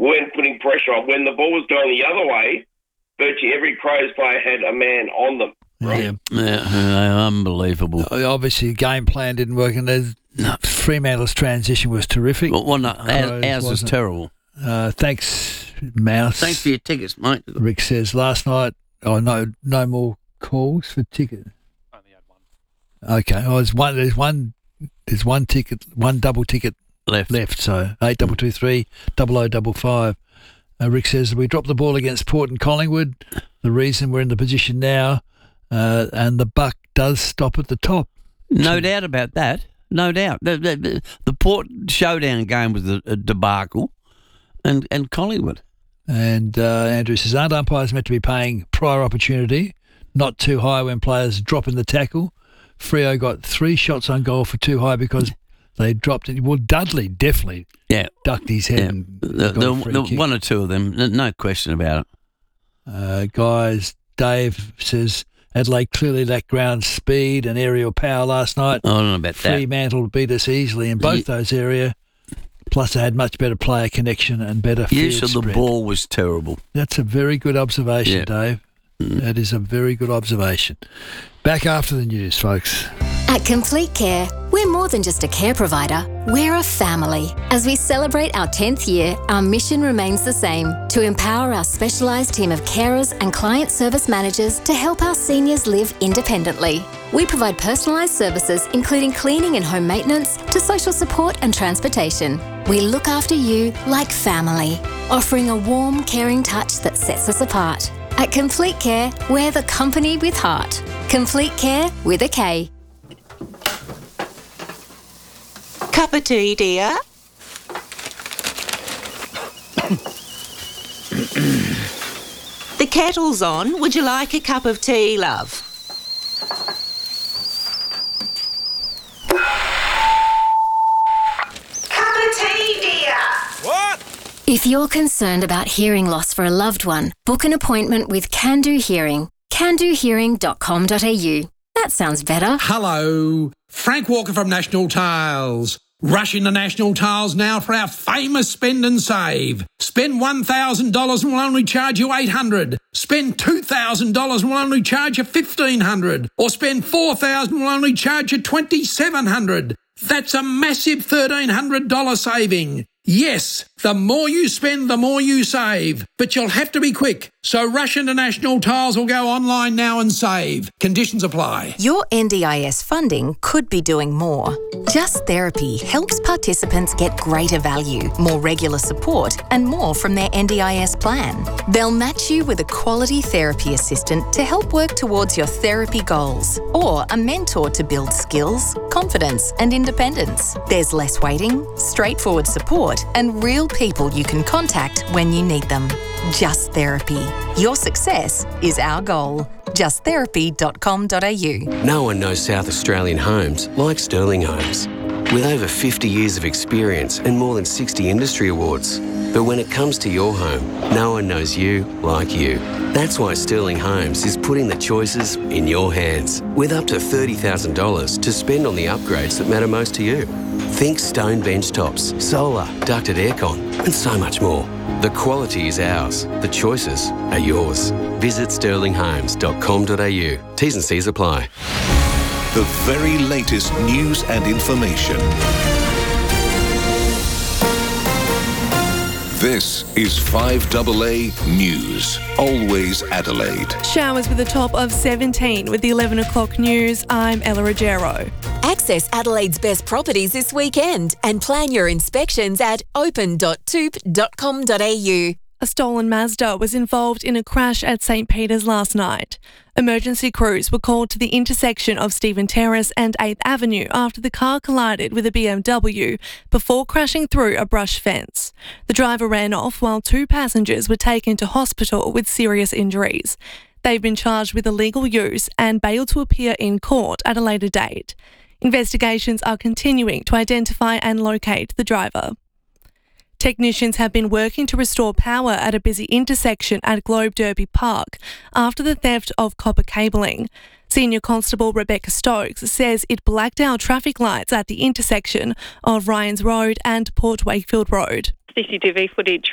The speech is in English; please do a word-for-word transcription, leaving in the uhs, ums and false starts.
weren't putting pressure on. When the ball was going the other way, virtually every Crows player had a man on them. Yeah, Yeah, uh, unbelievable. obviously, the game plan didn't work, and there's- No. Fremantle's transition was terrific. Well, well no, ours, Crows ours was wasn't. terrible. Uh, thanks, Mouse. Thanks for your tickets, mate. Rick says last night. Oh no, no more calls for ticket. Only had one. Okay, oh, there's one. There's one. There's one ticket. One double ticket Left. left. So eight double two three double o double five. Uh, Rick says we dropped the ball against Port and Collingwood. The reason we're in the position now, uh, and the buck does stop at the top. No doubt about that. No doubt. The, the, the, the Port Showdown game was a, a debacle, and, and Collingwood. And uh, Andrew says, aren't umpires meant to be paying prior opportunity, not too high when players drop in the tackle? Freo got three shots on goal for too high because they dropped it. Well, Dudley definitely Yeah. ducked his head yeah. and The, got the, a free the kick. one or two of them, n- no question about it. Uh, guys, Dave says, Adelaide clearly lacked ground speed and aerial power last night. I don't know about that. Fremantle beat us easily in both Ye- those areas. Plus, they had much better player connection and better field Use of the spread. ball was terrible. That's a very good observation, Yeah. Dave. That is a very good observation. Back after the news, folks. At Complete Care, we're more than just a care provider, we're a family. As we celebrate our tenth year, our mission remains the same, to empower our specialised team of carers and client service managers to help our seniors live independently. We provide personalised services including cleaning and home maintenance to social support and transportation. We look after you like family, offering a warm, caring touch that sets us apart. At Complete Care, we're the company with heart. Complete Care with a K. Cup of tea, dear? The kettle's on. Would you like a cup of tea, love? Cup of tea, dear? What? If you're concerned about hearing loss for a loved one, book an appointment with Can Do Hearing. can do hearing dot com dot a u. That sounds better. Hello, Frank Walker from National Tiles. Rush into National Tiles now for our famous spend and save. Spend one thousand dollars and we'll only charge you eight hundred dollars. Spend two thousand dollars and we'll only charge you fifteen hundred dollars. Or spend four thousand dollars and we'll only charge you twenty-seven hundred dollars. That's a massive thirteen hundred dollars saving. Yes, the more you spend, the more you save. But you'll have to be quick. So rush into National Tiles or go online now and save. Conditions apply. Your N D I S funding could be doing more. Just Therapy helps participants get greater value, more regular support, and more from their N D I S plan. They'll match you with a quality therapy assistant to help work towards your therapy goals, or a mentor to build skills, confidence, and independence. There's less waiting, straightforward support, and real people you can contact when you need them. Just Therapy. Your success is our goal. just therapy dot com dot a u. No one knows South Australian homes like Sterling Homes. With over fifty years of experience and more than sixty industry awards. But when it comes to your home, no one knows you like you. That's why Sterling Homes is putting the choices in your hands, with up to thirty thousand dollars to spend on the upgrades that matter most to you. Think stone bench tops, solar, ducted aircon, and so much more. The quality is ours. The choices are yours. Visit sterling homes dot com dot a u. T's and C's apply. The very latest news and information. This is five A A News. Always Adelaide. Showers with a top of seventeen with the eleven o'clock news. I'm Ella Rogero. Access Adelaide's best properties this weekend and plan your inspections at open dot toop dot com dot a u. A stolen Mazda was involved in a crash at St Peter's last night. Emergency crews were called to the intersection of Stephen Terrace and eighth Avenue after the car collided with a B M W before crashing through a brush fence. The driver ran off while two passengers were taken to hospital with serious injuries. They've been charged with illegal use and bailed to appear in court at a later date. Investigations are continuing to identify and locate the driver. Technicians have been working to restore power at a busy intersection at Globe Derby Park after the theft of copper cabling. Senior Constable Rebecca Stokes says it blacked out traffic lights at the intersection of Ryans Road and Port Wakefield Road. C C T V footage